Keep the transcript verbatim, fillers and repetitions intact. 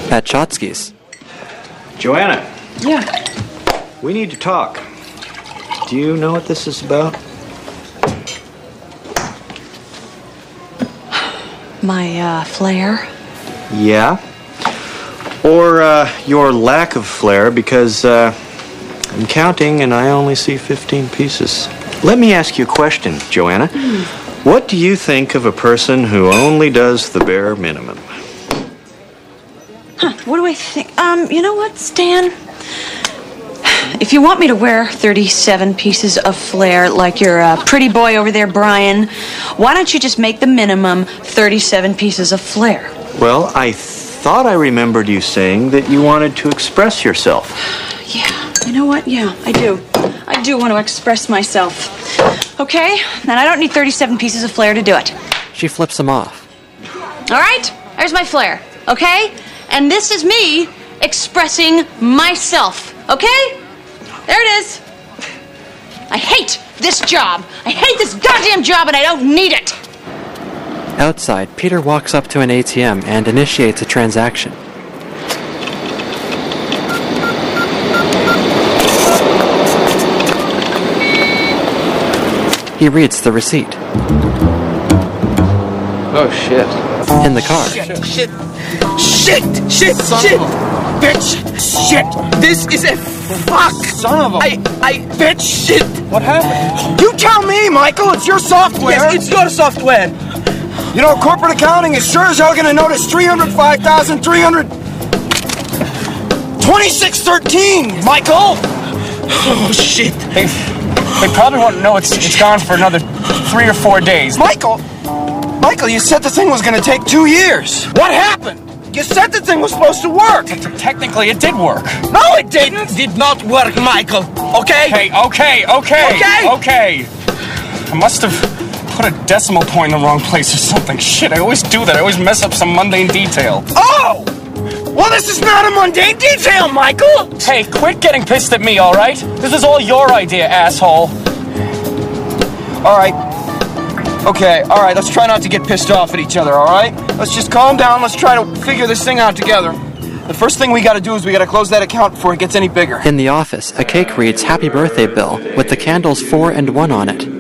At Chotsky's. Joanna. Yeah. We need to talk. Do you know what this is about? My, uh, flair? Yeah. Or, uh, your lack of flair, because, uh, I'm counting and I only see fifteen pieces. Let me ask you a question, Joanna. Mm. What do you think of a person who only does the bare minimum? Huh, what do I think? Um, you know what, Stan? If you want me to wear thirty-seven pieces of flair like your uh, pretty boy over there, Brian, why don't you just make the minimum thirty-seven pieces of flair? Well, I thought I remembered you saying that you wanted to express yourself. Yeah, you know what? Yeah, I do. I do want to express myself. Okay? And I don't need thirty-seven pieces of flair to do it. She flips him off. All right? There's my flair, okay? And this is me expressing myself, okay? There it is. I hate this job. I hate this goddamn job, and I don't need it. Outside, Peter walks up to an A T M and initiates a transaction. He reads the receipt. Oh, shit. In the car. Shit, shit, shit, shit, Son shit, bitch, shit. This is a fuck. Son of a... I, I, bitch, shit. What happened? You tell me, Michael, it's your software. Yes, it's your software. You know, corporate accounting is sure as hell gonna notice three hundred five thousand three hundred twenty-six thirteen, Michael. Oh, shit. They, they probably won't know it's it's gone for another three or four days. Michael, Michael, you said the thing was gonna take two years. What happened? You said the thing was supposed to work. Technically, it did work. No, it didn't. It did not work, Michael. Okay? Okay, okay, okay. Okay? Okay. I must have put a decimal point in the wrong place or something. Shit, I always do that. I always mess up some mundane detail. Oh! Well, this is not a mundane detail, Michael! Hey, quit getting pissed at me, all right? This is all your idea, asshole. All right. Okay, all right, let's try not to get pissed off at each other, all right? Let's just calm down. Let's try to figure this thing out together. The first thing we got to do is we got to close that account before it gets any bigger. In the office, a cake reads Happy Birthday Bill with the candles four and one on it.